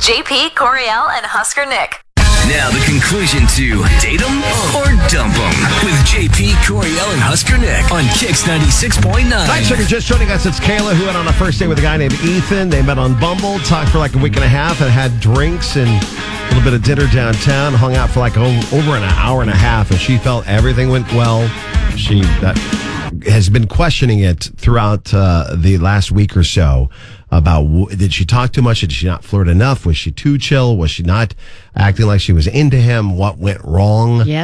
JP, Coriel, and Husker Nick. Now the conclusion to Date 'em or Dump 'em with JP, Coriel, and Husker Nick on Kix 96.9. Thanks for just joining us. It's Kayla, who went on a first date with a guy named Ethan. They met on Bumble, talked for like a week and a half, and had drinks and a little bit of dinner downtown, hung out for like over an hour and a half, and she felt everything went well. She has been questioning it throughout the last week or so about did she talk too much? Did she not flirt enough? Was she too chill? Was she not acting like she was into him? What went wrong? Yep.